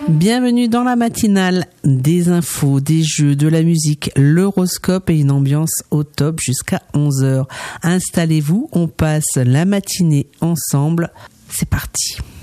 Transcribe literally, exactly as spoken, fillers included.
Bienvenue dans la matinale, des infos, des jeux, de la musique, l'horoscope et une ambiance au top jusqu'à onze heures. Installez-vous, on passe la matinée ensemble. C'est parti.